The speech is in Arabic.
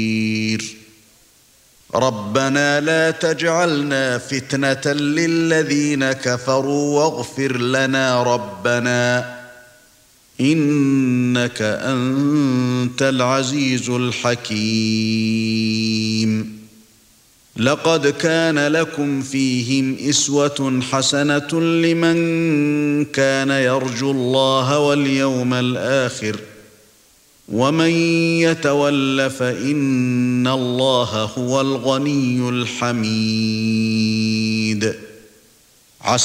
ربنا لا تجعلنا فتنة للذين كفروا واغفر لنا ربنا إنك أنت العزيز الحكيم. لقد كان لكم فيهم أسوة حسنة لمن كان يرجو الله واليوم الآخر ومن يتول فإن الله هو الغني الحميد.